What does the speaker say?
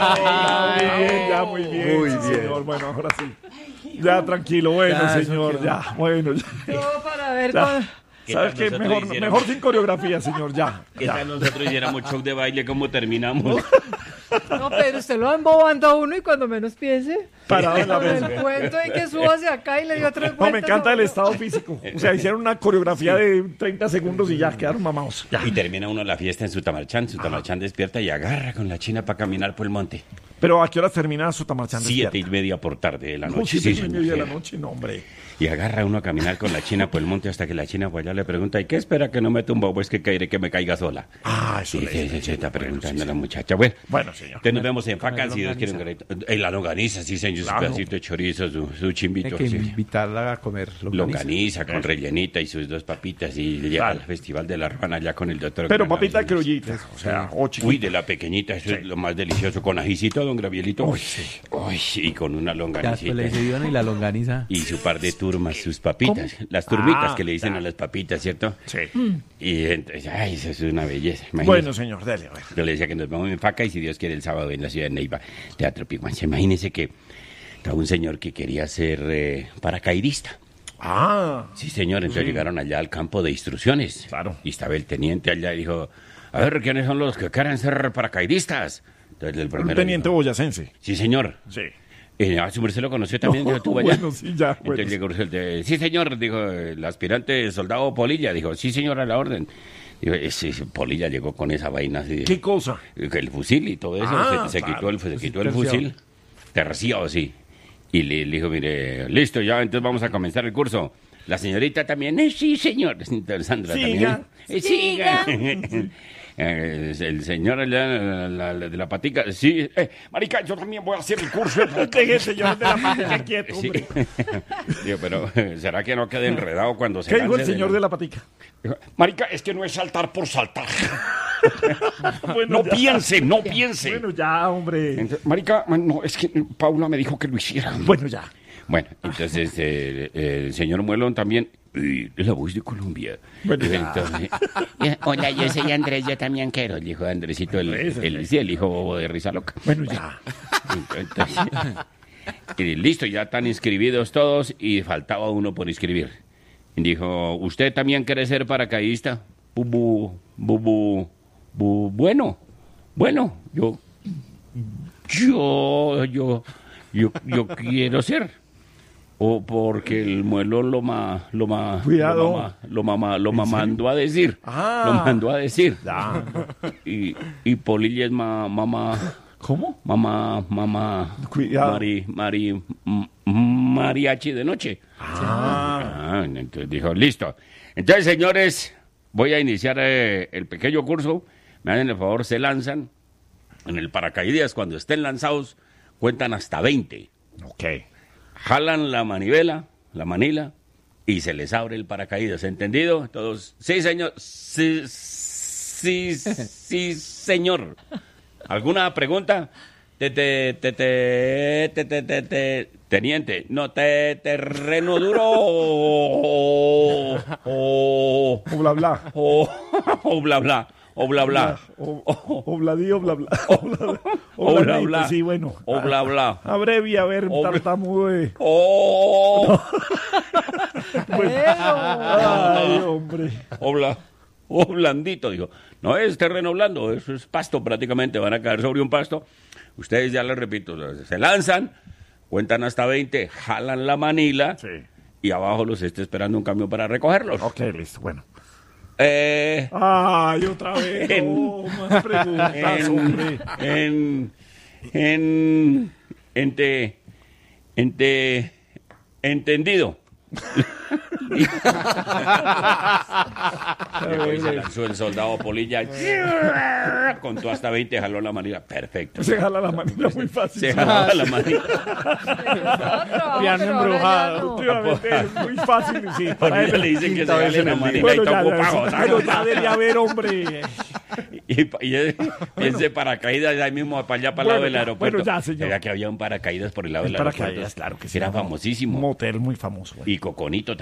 Ya, muy bien. Muy sí, bien. señor. Bueno, ahora sí. Ya, tranquilo, bueno, Ya, señor, eso ya, bueno. Ya. No, para ver Ya. con... ¿Qué ¿Sabes tal qué? nosotros Mejor, hiciéramos? mejor sin coreografía, señor, ya. ¿Qué ya. tal nosotros hiciéramos show de baile? ¿Cómo terminamos? No, pero usted lo va embobando a uno y cuando menos piense, Parado en la con el mesa. cuento en que suba hacia acá y le dio tres No, vueltas. me encanta el no. estado físico. O sea, hicieron una coreografía de 30 segundos y ya quedaron mamados. Ya. Y termina uno la fiesta en Sutamarchán. Sutamarchán despierta y agarra con la china para caminar por el monte. Pero ¿a qué hora termina su tamarchán? 7:30 por tarde de la No, noche. 7:30 de la señor. noche, no, hombre. Y agarra uno a caminar con la china por el monte hasta que la china pues allá le pregunta, ¿y qué espera que no me tumba o es que caeré que me caiga sola? Ah, eso Sí, le se está preguntando la muchacha. Bueno, Bueno, señor. entonces nos vemos en Facas, si Dios quiere. La longaniza, sí, señor, su Claro. pedacito de chorizo, su chimbito. Hay que sí. invitarla a comer Longaniza con rellenita y sus 2 papitas y llega al Festival de la Ruana allá con el doctor. Pero Granados. papita criollita, o sea, o chiquita. Uy, de la pequeñita, eso es lo más delicioso. Con ajicito, don Gravielito. Uy, sí. Uy, y con una Ya longanicita. después le dice Iván y la longaniza. Y su par de turmas, sus papitas. Las turmitas Ah, que le dicen ya. a las papitas, ¿cierto? Sí. Y entonces, ay, eso es una belleza. Imagínese. Bueno, señor, dale, a ver. Yo le decía que nos vamos en Faca y si Dios quiere el sábado en la ciudad de Neiva, Teatro Piguanza. Imagínese que estaba un señor que quería ser paracaidista. Ah, Sí, señor. Entonces llegaron allá al campo de instrucciones. Claro. Y estaba el teniente allá y dijo, a ver, ¿quiénes son los que quieren ser paracaidistas? Entonces el un primero teniente dijo, boyacense. sí, señor. Sí. Su merced lo conoció también, dijo, tú allá. Bueno, sí, ya. Bueno. Entonces llegó sí, señor, dijo el aspirante soldado Polilla. Dijo, sí, señor, a la orden. Dijo, ese Polilla llegó con esa vaina así. ¿Qué cosa? El fusil y todo eso. Ah, se claro. quitó el terciado. fusil. Terciado, sí. Y le dijo, mire, listo, ya, entonces vamos a comenzar el curso. La señorita también, sí, señor. Entonces, Sandra Siga. también. Siga. El señor allá, de la patica, sí. Marica, yo también voy a hacer el curso. Deje, señor de la patica quieto, Sí. hombre. Digo, pero ¿será que no quede enredado cuando se ¿Qué dijo el lance señor de la patica? Dijo, marica, es que no es saltar por saltar. Bueno, No ya. piense, no piense. Bueno, ya, hombre. Entonces, marica, no, es que Paula me dijo que lo hiciera. Bueno, ya. Bueno, entonces el señor Muelón también, la voz de Colombia. Bueno, ya. Entonces, hola, yo soy Andrés, yo también quiero, dijo Andresito, el hijo bobo de Risa Loca. Bueno, ya. Entonces, y listo, ya están inscribidos todos y faltaba uno por inscribir. Y dijo, ¿usted también quiere ser paracaidista? Bueno, yo quiero ser. O porque el muelón lo Cuidado. mandó a decir. Ah. Lo mandó a decir. Ya. Y Polilla es mamá. ¿Cómo? Mamá. Cuidado. Mariachi de noche. Ah, entonces dijo, listo. Entonces, señores, voy a iniciar el pequeño curso. Me hacen el favor, se lanzan. En el paracaídas, cuando estén lanzados, cuentan hasta 20. Ok. Jalan la manila, y se les abre el paracaídas. ¿Entendido? Todos, sí, señor. Sí, señor. ¿Alguna pregunta? Teniente, no, terreno duro O bla bla. o bla bla. O bla bla. O bladío, bla bla. O bla bla. Sí, bueno. O bla bla. Abrevia, a ver, O bla- tartamudo. Oh, Ay, hombre. o blandito, digo. No es terreno blando, eso es pasto prácticamente. Van a caer sobre un pasto. Ustedes ya les repito, se lanzan, cuentan hasta 20, jalan la manila Sí. y abajo los está esperando un camión para recogerlos. Ok, listo, bueno. Eh, Ay, otra vez. En- No, más preguntas, hombre. Entendido. Llegó y se lanzó el soldado Polilla. Contó hasta 20, jaló la manila. Perfecto. Se jala la manila muy fácil. Se jalaba la manila. Piano embrujado. Últimamente es muy fácil, sí. Ahora le dicen que se jale la manila y Bueno, ya, tocó ya, pago. pero ya debería haber, hombre. Y ese paracaídas ahí mismo para allá, para el lado Bueno, del ya, aeropuerto. bueno, ya, señor. Era que había un paracaídas por el lado del Paracaídas, aeropuerto. claro que sí. Era famosísimo. Un motel muy famoso. güey. Y Coconito